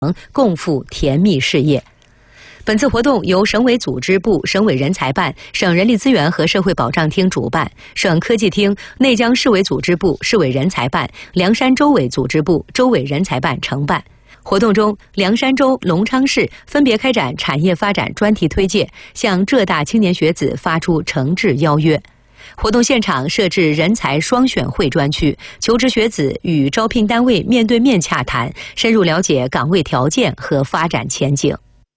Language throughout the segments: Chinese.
共赴甜蜜事业。本次活动由省委组织部、省委人才办、省人力资源和社会保障厅主办，省科技厅、内江市委组织部、市委人才办、凉山州委组织部、州委人才办承办。活动中，凉山州、隆昌市分别开展产业发展专题推介，向浙大青年学子发出诚挚邀约。活动现场设置人才双选会专区，求职学子与招聘单位面对面洽谈，深入了解岗位条件和发展前景。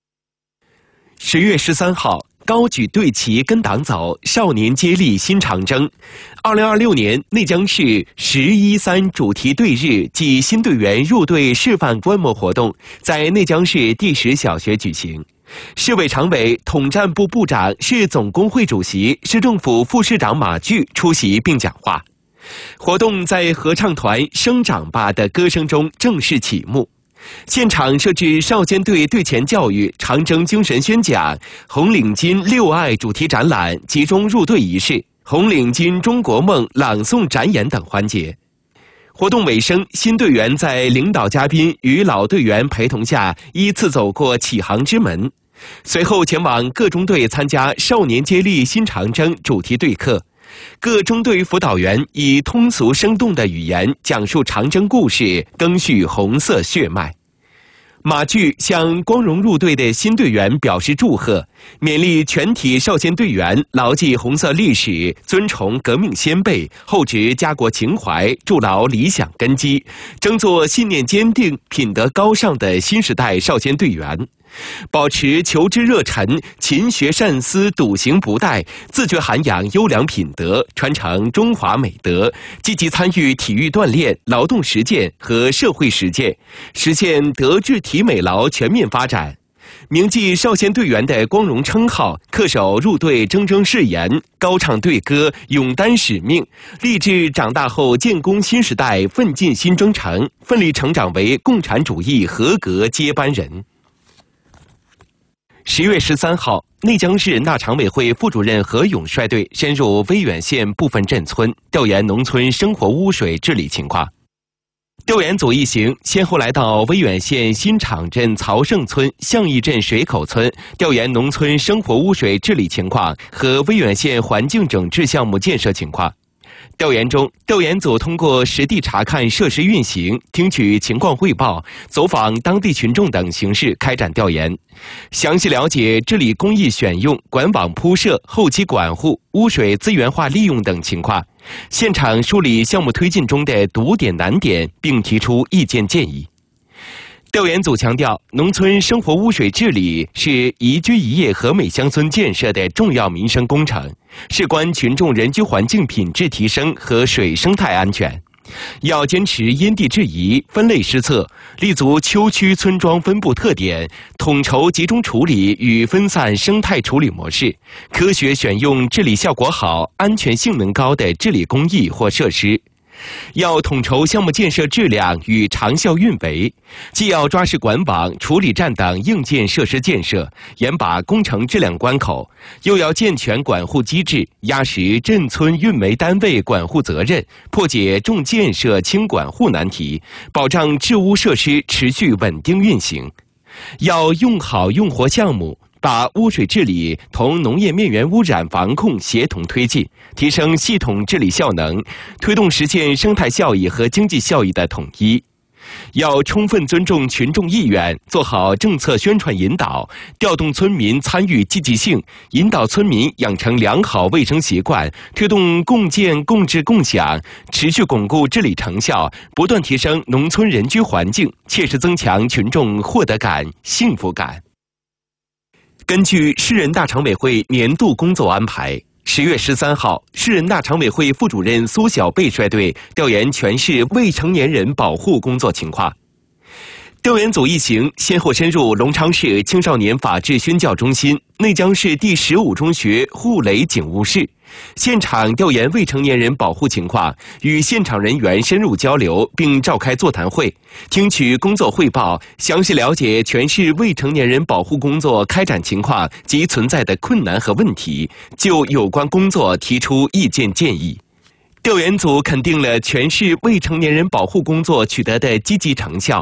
10月13号，高举队旗跟党走，少年接力新长征。2026年内江市1013主题队日暨新队员入队示范观摩活动在内江市第10小学举行。市委常委、统战部部长、市总工会主席、市政府副市长马炬出席并讲话。活动在合唱团《生长吧》的歌声中正式启幕。现场设置少先队队前教育、长征精神宣讲、红领巾六爱主题展览、集中入队仪式、红领巾中国梦朗诵展演等环节。活动尾声，新队员在领导嘉宾与老队员陪同下依次走过启航之门，随后前往各中队参加少年接力新长征主题队课。各中队辅导员以通俗生动的语言讲述长征故事，赓续红色血脉。马炬向光荣入队的新队员表示祝贺，勉励全体少先队员牢记红色历史，尊崇革命先辈，厚植家国情怀，筑牢理想根基，争做信念坚定、品德高尚的新时代少先队员。保持求知热忱，勤学善思，笃行不怠，自觉涵养优良品德，传承中华美德，积极参与体育锻炼、劳动实践和社会实践，实现德智体美劳全面发展。铭记少先队员的光荣称号，恪守入队铮铮誓言，高唱队歌，勇担使命，立志长大后建功新时代，奋进新征程，奋力成长为共产主义合格接班人。10月13号，内江市人大常委会副主任何勇率队深入威远县部分镇村，调研农村生活污水治理情况。调研组一行先后来到威远县新场镇曹胜村、向义镇水口村，调研农村生活污水治理情况和威远县环境整治项目建设情况。调研中，调研组通过实地查看设施运行、听取情况汇报、走访当地群众等形式开展调研，详细了解治理工艺选用、管网铺设、后期管护、污水资源化利用等情况，现场梳理项目推进中的堵点难点，并提出意见建议。调研组强调，农村生活污水治理是宜居宜业和美乡村建设的重要民生工程，事关群众人居环境品质提升和水生态安全。要坚持因地制宜、分类施策，立足丘区村庄分布特点，统筹集中处理与分散生态处理模式，科学选用治理效果好、安全性能高的治理工艺或设施。要统筹项目建设质量与长效运维，既要抓实管网、处理站等硬件设施建设，严把工程质量关口，又要健全管护机制，压实镇村运维单位管护责任，破解重建设轻管护难题，保障治污设施持续稳定运行。要用好用活项目，把污水治理同农业面源污染防控协同推进，提升系统治理效能，推动实现生态效益和经济效益的统一。要充分尊重群众意愿，做好政策宣传引导，调动村民参与积极性，引导村民养成良好卫生习惯，推动共建共治共享，持续巩固治理成效，不断提升农村人居环境，切实增强群众获得感、幸福感。根据市人大常委会年度工作安排，10月13号，市人大常委会副主任苏小贝率队调研全市未成年人保护工作情况。调研组一行先后深入隆昌市青少年法治宣教中心、内江市第15中学护雷警务室，现场调研未成年人保护情况，与现场人员深入交流，并召开座谈会，听取工作汇报，详细了解全市未成年人保护工作开展情况及存在的困难和问题，就有关工作提出意见建议。调研组肯定了全市未成年人保护工作取得的积极成效。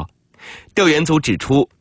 调研组指出，